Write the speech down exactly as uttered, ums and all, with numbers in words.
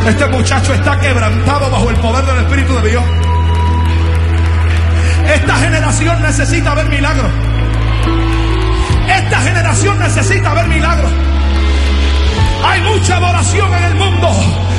Este muchacho está quebrantado bajo el poder del Espíritu de Dios. Esta generación necesita ver milagros. Esta generación necesita ver milagros. Hay mucha adoración en el mundo,